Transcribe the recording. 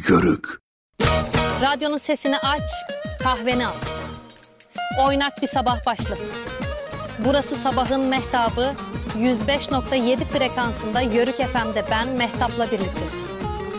Yörük. Radyonun sesini aç, kahveni al. Oynak bir sabah başlasın. Burası sabahın mehtabı, 105.7 frekansında Yörük FM'de ben Mehtap'la birliktesiniz.